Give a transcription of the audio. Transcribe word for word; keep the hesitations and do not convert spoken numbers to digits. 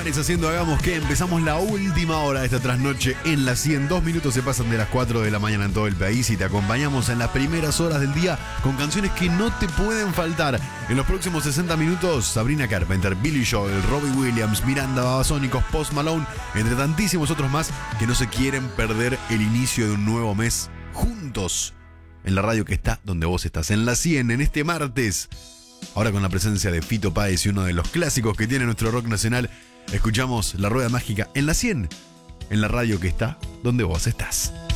Juanes haciendo Hagamos que empezamos la última hora de esta trasnoche en la cien. Dos minutos se pasan de las cuatro de la mañana en todo el país y te acompañamos en las primeras horas del día con canciones que no te pueden faltar. En los próximos sesenta minutos, Sabrina Carpenter, Billy Joel, Robbie Williams, Miranda, Babasónicos, Post Malone, entre tantísimos otros más que no se quieren perder el inicio de un nuevo mes juntos en la radio que está donde vos estás, en la cien, en este martes. Ahora con la presencia de Fito Páez y uno de los clásicos que tiene nuestro rock nacional, escuchamos La Rueda Mágica en la cien, en la radio que está donde vos estás.